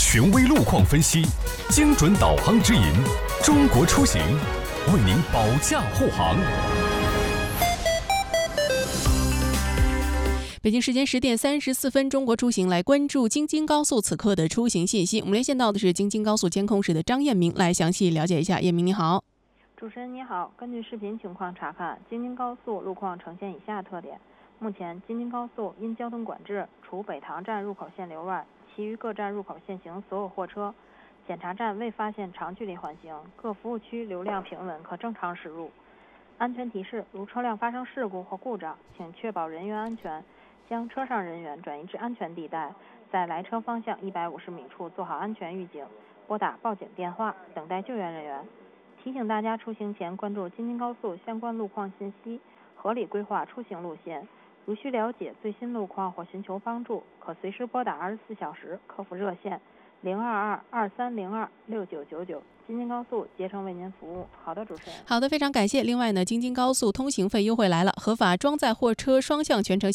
权威路况分析，精准导航指引，中国出行为您保驾护航。 北京时间10点34分，中国出行来关注京津高速此刻的出行信息。我们连线到的是京津高速监控室的张彦明，来详细了解一下。彦明你好。 主持人你好，根据视频情况查看，京津高速路况呈现以下特点。目前京津高速因交通管制，除北塘站入口限流外，其余各站入口限行所有货车。检查站未发现长距离缓行，各服务区流量平稳，可正常驶入。安全提示：如车辆发生事故或故障，请确保人员安全，将车上人员转移至安全地带，在来车方向150米处做好安全预警，拨打报警电话，等待救援人员。提醒大家出行前关注京津高速相关路况信息，合理规划出行路线。如需了解最新路况或寻求帮助，可随时拨打24小时客服热线022-2302-6999，京津高速竭诚为您服务。好的，主持人。 好的，非常感谢。另外呢，京津高速通行费优惠来了，合法装载货车双向全程